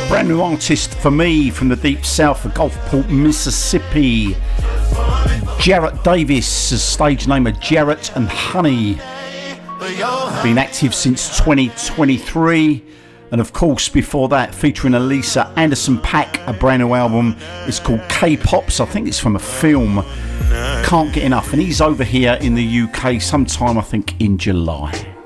Brand new artist for me from the deep south of Gulfport, Mississippi. Jarrett Davis, the stage name of Jarrett and Honey. Been active since 2023. And of course, before that, featuring Elisa Anderson Paak, a brand new album. It's called K-Pops. I think it's from a film. Can't get enough. And he's over here in the UK sometime, I think, in July.